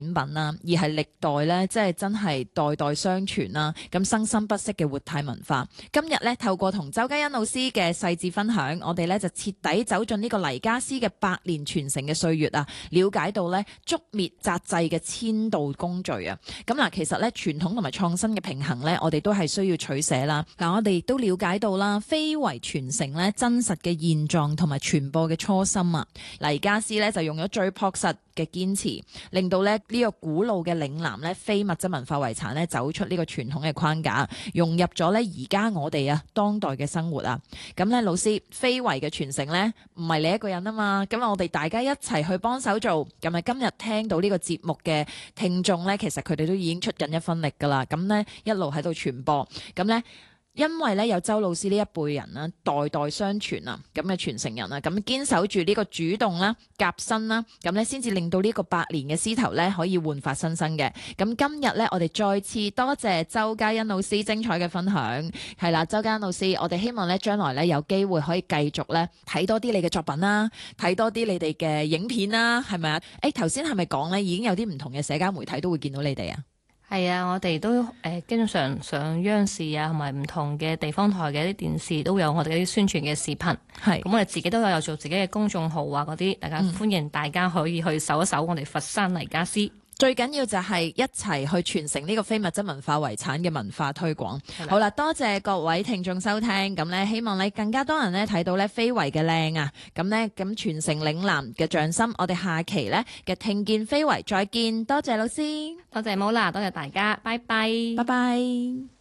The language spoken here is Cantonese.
品啦，而係歷代咧，即係真係代代相傳啦，咁生生不息嘅活態文化。今日咧透過同周嘉欣老師嘅細緻分享，我哋咧就徹底走進呢個黎家師嘅百年傳承嘅歲月啊，了解到咧竹篾紮製嘅千道工序啊。咁嗱，其實咧傳統同埋創新嘅平衡咧，我哋都係需要取捨啦。嗱，我哋亦都了解到啦，非遺傳承咧真實嘅現狀同埋傳播嘅初心啊。黎家師咧就用咗最樸實嘅堅持，令到咧呢個古老嘅嶺南咧非物質文化遺產咧走出呢個傳統嘅框架，融入咗咧而家我哋當代嘅生活啊。咁咧老師，非遺嘅傳承咧唔係你一個人啊嘛，咁我哋大家一齊去幫手做。咁啊今日聽到呢個節目嘅聽眾咧，其實佢哋都已經出緊一分力噶啦。咁咧一路喺度傳播，咁咧。因為咧有周老師呢一輩人啦，代代相傳啊，咁嘅傳承人啊，咁堅守住呢個主動啦、革新啦，咁咧先至令到呢個百年嘅獅頭咧可以煥發新生嘅。咁今日咧，我哋再次多謝周嘉欣老師精彩嘅分享。係啦，周嘉欣老師，我哋希望咧將來咧有機會可以繼續咧睇多啲你嘅作品啦，睇多啲你哋嘅影片啦，係咪啊？頭先係咪講咧已經有啲唔同嘅社交媒體都會見到你哋啊？ 係啊，我哋都經常上央視啊，同埋唔同嘅地方台嘅啲電視都有我哋啲宣傳嘅視頻。係，咁我哋自己都有做自己嘅公眾號啊，嗰啲大家歡迎大家可以去搜一搜我哋佛山黎家師。最緊要就係一齊去傳承呢個非物質文化遺產嘅文化推廣。好啦，多謝各位聽眾收聽。咁咧，希望你更加多人咧睇到咧非遺嘅靚啊。咁咧，咁傳承嶺南嘅匠心。我哋下期咧嘅聽見非遺再見。多謝老師，多謝Mola，多謝大家，拜拜，拜拜。